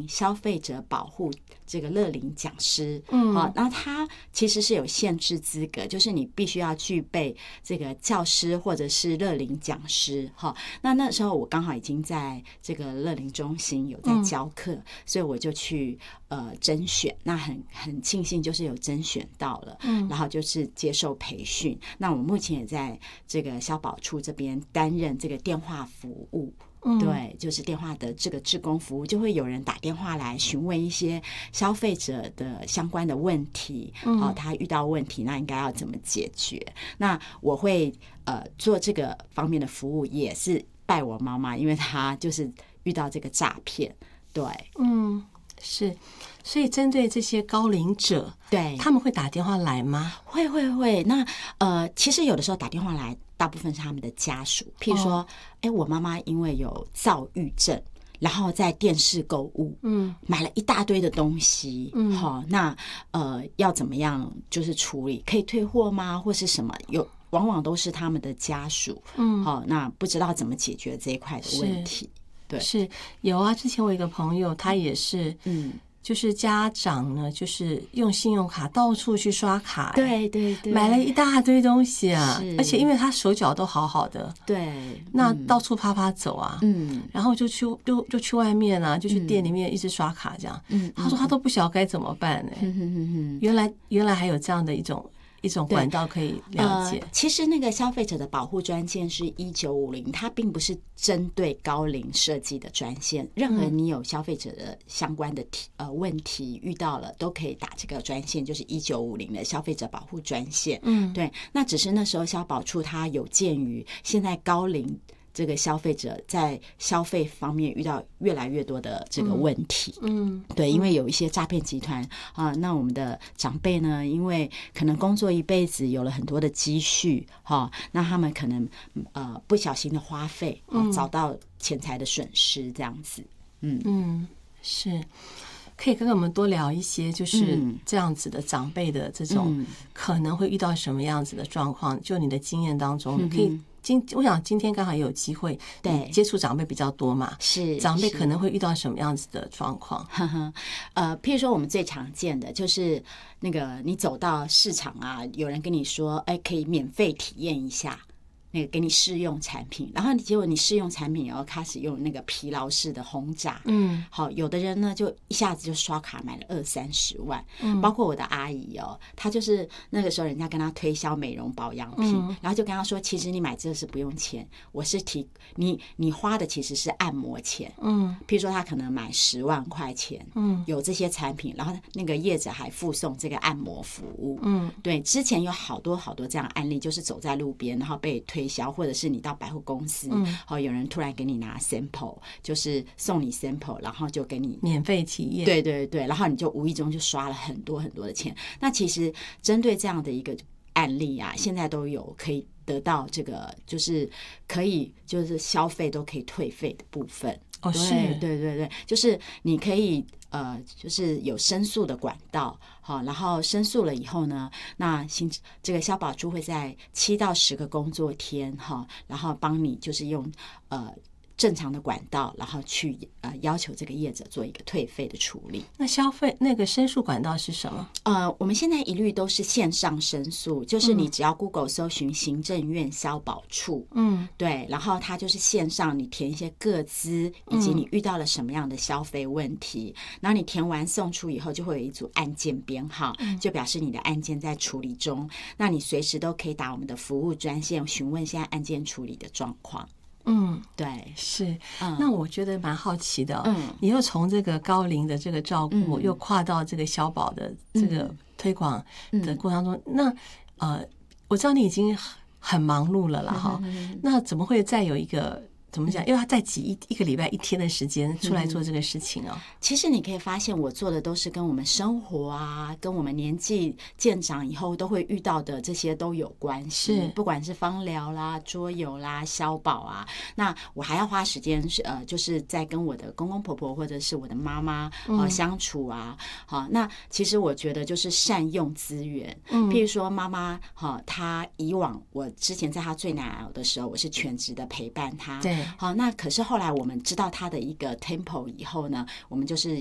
名消费者保护这个乐龄讲师，那他其实是有限制资格，就是你必须要具备这个教师或者是乐龄讲师，那时候我刚好已经在这个乐龄中心有在教课，所以我就去甄选，那很庆幸就是有甄选到了，然后就是接受培训。那我目前也在这个消保处这边担任这个电话服务。对，就是电话的这个志工服务，就会有人打电话来询问一些消费者的相关的问题，他遇到问题那应该要怎么解决。那我会做这个方面的服务，也是拜我妈妈，因为她就是遇到这个诈骗。对， 是，所以针对这些高龄者， 对， 他们会打电话来吗？ 会。那其实有的时候打电话来，大部分是他们的家属，譬如说，我妈妈因为有躁郁症，然后在电视购物，买了一大堆的东西，那要怎么样就是处理？可以退货吗？或是什么？往往都是他们的家属，那不知道怎么解决这一块的问题。对， 是有啊。之前我有一个朋友，他也是，就是家长呢，就是用信用卡到处去刷卡， 对， 买了一大堆东西啊，而且因为他手脚都好好的， 对， 那到处啪走啊，然后就去外面啊，就去店里面一直刷卡这样，他说他都不晓得该怎么办呢。原来还有这样的一种管道可以了解。 其实那个消费者的保护专线是1950，它并不是针对高龄设计的专线，任何你有消费者的相关的问题遇到了，都可以打这个专线，就是1950的消费者保护专线。对，那只是那时候消保处它有鉴于现在高龄这个消费者在消费方面遇到越来越多的这个问题，对，因为有一些诈骗集团那我们的长辈呢，因为可能工作一辈子有了很多的积蓄那他们可能不小心的花费遭到钱财的损失这样子。 是。可以跟我们多聊一些，就是这样子的长辈的这种可能会遇到什么样子的状况？就你的经验当中，可以我想今天刚好也有机会，对，接触长辈比较多嘛， 是长辈可能会遇到什么样子的状况？ 譬如说我们最常见的就是那个你走到市场啊，有人跟你说，可以免费体验一下。那个给你试用产品，然后结果你试用产品然后开始用那个疲劳式的轰炸，好，有的人呢就一下子就刷卡买了20-30万，包括我的阿姨她就是那个时候人家跟她推销美容保养品，然后就跟她说，其实你买这是不用钱，我是你花的其实是按摩钱，譬如说她可能买10万块钱，有这些产品，然后那个业者还附送这个按摩服务，对，之前有好多这样的案例，就是走在路边然后被推销，或者是你到百货公司，有人突然给你拿 sample， 就是送你 sample， 然后就给你免费体验， 对，然后你就无意中就刷了很多的钱。那其实针对这样的一个案例啊，现在都有可以得到这个，就是可以就是消费都可以退费的部分。 是， 对，就是你可以就是有申诉的管道，然后申诉了以后呢，那这个消保处会在7到10个工作天，然后帮你就是用正常的管道，然后去要求这个业者做一个退费的处理。 那消费那个申诉管道是什么？ 我们现在一律都是线上申诉，就是你只要 Google 搜寻行政院消保处，对，然后它就是线上，你填一些个资以及你遇到了什么样的消费问题，然后你填完送出以后，就会有一组案件编号，就表示你的案件在处理中。那你随时都可以打我们的服务专线询问现在案件处理的状况。对， 是。那我觉得蛮好奇的，你又从这个高龄的这个照顾，又跨到这个消保的这个推广的过程当中，那我知道你已经很忙碌了啦哈，那怎么会再有一个怎么讲？因为他再挤一个礼拜1天的时间出来做这个事情哦。 其实你可以发现，我做的都是跟我们生活啊，跟我们年纪渐长以后都会遇到的这些都有关系。 是， 不管是芳疗啦、桌游啦、消保啊，那我还要花时间就是在跟我的公公婆婆或者是我的妈妈相处啊。好，那其实我觉得就是善用资源。譬如说妈妈她以往我之前在她最难熬的时候，我是全职的陪伴她。 对。 好，那可是后来我们知道他的一个 tempo 以后呢，我们就是